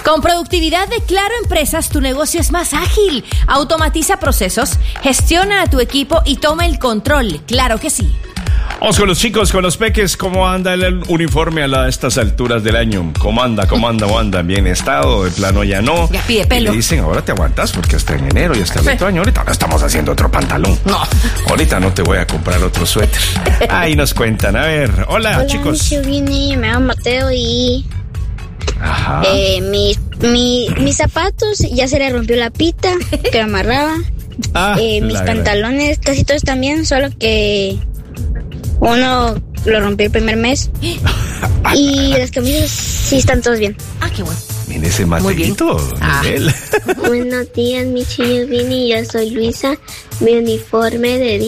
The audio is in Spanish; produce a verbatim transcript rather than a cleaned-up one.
Con productividad de Claro Empresas, tu negocio es más ágil. Automatiza procesos, gestiona a tu equipo y toma el control. Claro que sí. Vamos con los chicos, con los peques. ¿Cómo anda el uniforme a, la, a estas alturas del año? ¿Cómo anda? ¿Cómo anda? ¿O anda? ¿Bien estado? De plano ya no. Ya pide pelo. Y le dicen, ahora te aguantas porque hasta en enero y hasta el otro año. Ahorita no estamos haciendo otro pantalón. No. Ahorita no te voy a comprar otro suéter. Ahí nos cuentan. A ver, hola, Hola, chicos. Yo vine, me llamo Mateo y Ajá. eh, mis, mi, mis zapatos ya se le rompió la pita que amarraba. Ah, eh, mis la gran- pantalones casi todos también, solo que uno lo rompí el primer mes. Y las camisas sí están todos bien. Ah, qué bueno. Mire ese Muy bien. Mateito, Ah. Miguel. Buenos días, Michi y Vini. Yo soy Luisa. Mi uniforme de